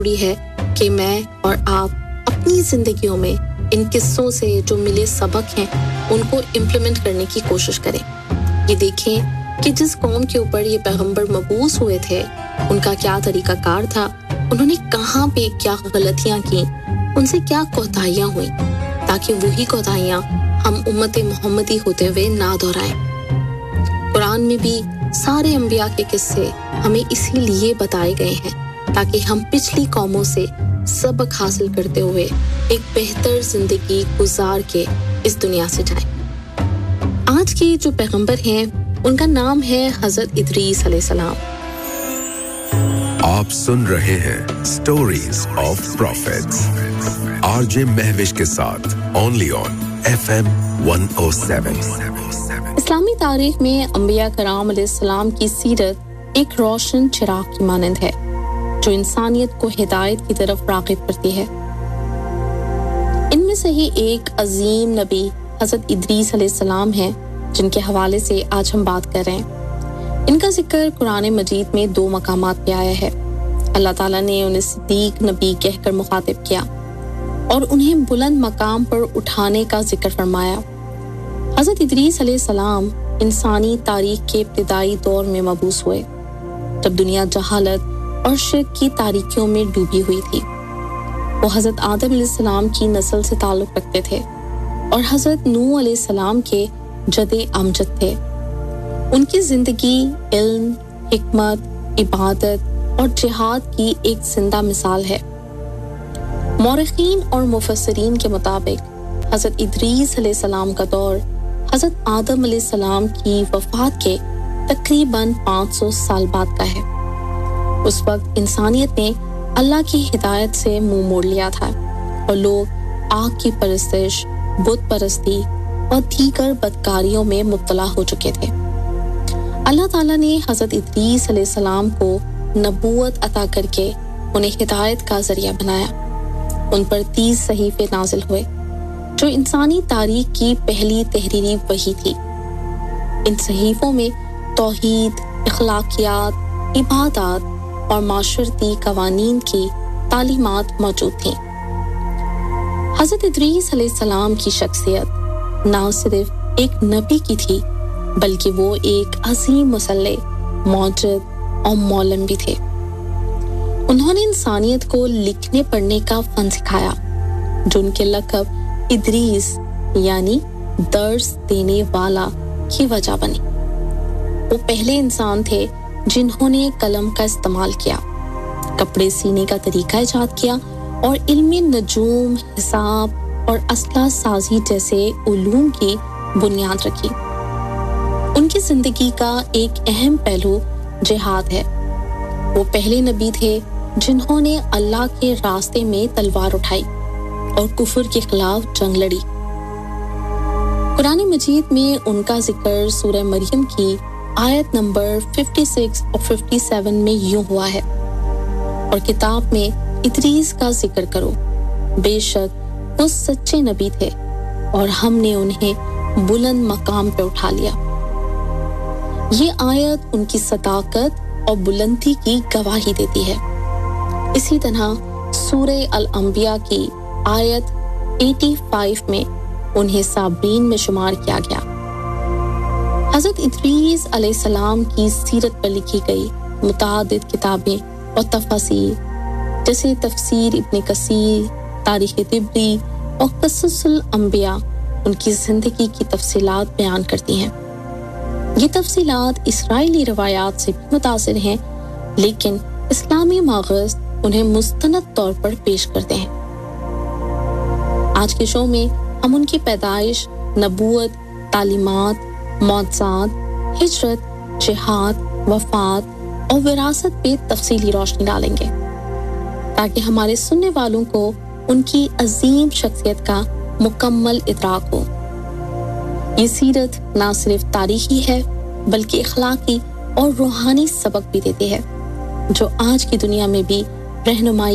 ضروری ہے کہ میں اور آپ اپنی زندگیوں میں ان قصوں سے جو ملے سبق ہیں ان کو امپلیمنٹ کرنے کی کوشش کریں. یہ دیکھیں کہ جس قوم کے اوپر یہ پیغمبر مبعوث ہوئے تھے ان کا کیا طریقہ کار تھا, انہوں نے کہاں پہ کیا غلطیاں کی, ان سے کیا کوتاہیاں ہوئیں, تاکہ وہی کوتاہیاں ہم امت محمدی ہوتے ہوئے نہ دہرائیں. قرآن میں بھی سارے انبیاء کے قصے ہمیں اسی لیے بتائے گئے ہیں تاکہ ہم پچھلی قوموں سے سبق حاصل کرتے ہوئے ایک بہتر زندگی گزار کے اس دنیا سے جائیں. آج کے جو پیغمبر ہیں ان کا نام ہے حضرت ادریس علیہ السلام. آپ سن رہے ہیں stories of prophets RJ Mehwish کے ساتھ اونلی آن FM 107. اسلامی تاریخ میں انبیاء کرام علیہ السلام کی سیرت ایک روشن چراغ کی مانند ہے جو انسانیت کو ہدایت کی طرف راغب کرتی ہے. ان میں سے ہی ایک عظیم نبی حضرت ادریس علیہ السلام ہیں جن کے حوالے سے آج ہم بات کر رہے ہیں. ان کا ذکر قرآن مجید میں 2 مقامات پہ آیا ہے. اللہ تعالیٰ نے انہیں صدیق نبی کہہ کر مخاطب کیا اور انہیں بلند مقام پر اٹھانے کا ذکر فرمایا. حضرت ادریس علیہ السلام انسانی تاریخ کے ابتدائی دور میں مبعوث ہوئے جب دنیا جہالت اور شرک کی تاریکیوں میں ڈوبی ہوئی تھی. وہ حضرت آدم علیہ السلام کی نسل سے تعلق رکھتے تھے اور حضرت نوح علیہ السلام کے جد امجد تھے. ان کی زندگی علم، حکمت، عبادت اور جہاد کی ایک زندہ مثال ہے. مورخین اور مفسرین کے مطابق حضرت ادریس علیہ السلام کا دور حضرت آدم علیہ السلام کی وفات کے تقریباً 500 سال بعد کا ہے. اس وقت انسانیت نے اللہ کی ہدایت سے منہ موڑ لیا تھا اور لوگ آگ کی پرستش، بت پرستی اور دیگر بدکاریوں میں مبتلا ہو چکے تھے. اللہ تعالیٰ نے حضرت ادریس علیہ السلام کو نبوت عطا کر کے انہیں ہدایت کا ذریعہ بنایا. ان پر 30 صحیفے نازل ہوئے جو انسانی تاریخ کی پہلی تحریری وحی تھی. ان صحیفوں میں توحید، اخلاقیات، عبادات اور معاشرتی قوانین کی تعلیمات موجود تھیں. حضرت ادریس علیہ السلام کی شخصیت نہ صرف ایک نبی کی تھی بلکہ وہ ایک عظیم مصلح، موجد اور مولم بھی تھے. انہوں نے انسانیت کو لکھنے پڑھنے کا فن سکھایا جو ان کے لقب ادریس یعنی درس دینے والا کی وجہ بنی. وہ پہلے انسان تھے جنہوں نے قلم کا استعمال کیا، کپڑے سینے کا طریقہ ایجاد کیا اور علم نجوم، حساب اور اسلحہ سازی جیسے علوم کی بنیاد رکھی. ان کی زندگی کا ایک اہم پہلو جہاد ہے. وہ پہلے نبی تھے جنہوں نے اللہ کے راستے میں تلوار اٹھائی اور کفر کے خلاف جنگ لڑی. قرآن مجید میں ان کا ذکر سورہ مریم کی آیت نمبر 56 اور 57 میں یوں ہوا ہے، اور کتاب میں ادریس کا ذکر کرو، بے شک وہ سچے نبی تھے اور ہم نے انہیں بلند مقام پہ اٹھا لیا. یہ آیت ان کی صداقت اور بلندی کی گواہی دیتی ہے. اسی طرح سورہ الانبیاء کی آیت 85 میں انہیں صابرین میں شمار کیا گیا. حضرت ادریس علیہ السلام کی سیرت پر لکھی گئی متعدد کتابیں اور تفاسیر جیسے تفسیر ابن کثیر، تاریخ طبری اور قصص الانبیاء ان کی زندگی کی تفصیلات بیان کرتی ہیں. یہ تفصیلات اسرائیلی روایات سے بھی متاثر ہیں لیکن اسلامی ماخذ انہیں مستند طور پر پیش کرتے ہیں. آج کے شو میں ہم ان کی پیدائش، نبوت، تعلیمات، معجزات، ہجرت، جہاد، وفات اور وراثت پہ تفصیلی روشنی ڈالیں گے تاکہ ہمارے سننے والوں کو ان کی عظیم شخصیت کا مکمل ادراک ہو. یہ سیرت نہ صرف تاریخی ہے بلکہ اخلاقی اور روحانی سبق بھی دیتی ہے جو آج کی دنیا میں بھی رہنمائی